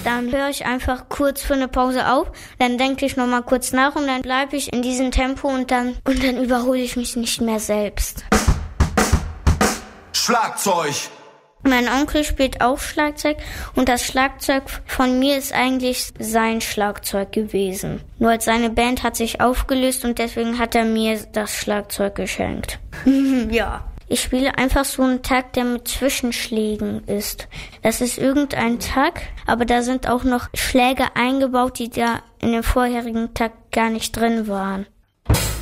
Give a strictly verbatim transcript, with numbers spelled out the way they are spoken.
Dann höre ich einfach kurz für eine Pause auf, dann denke ich nochmal kurz nach und dann bleibe ich in diesem Tempo und dann, und dann überhole ich mich nicht mehr selbst. Schlagzeug. Mein Onkel spielt auch Schlagzeug und das Schlagzeug von mir ist eigentlich sein Schlagzeug gewesen. Nur seine Band hat sich aufgelöst und deswegen hat er mir das Schlagzeug geschenkt. Ja. Ich spiele einfach so einen Takt, der mit Zwischenschlägen ist. Das ist irgendein Takt, aber da sind auch noch Schläge eingebaut, die da in dem vorherigen Takt gar nicht drin waren.